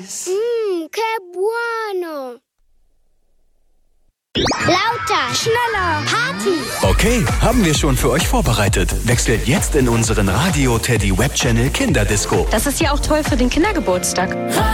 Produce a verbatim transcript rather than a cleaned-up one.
Mmm, que bueno. Lauter, schneller, Party. Okay, haben wir schon für euch vorbereitet. Wechselt jetzt in unseren Radio Teddy Web Channel Kinderdisco. Das ist ja auch toll für den Kindergeburtstag.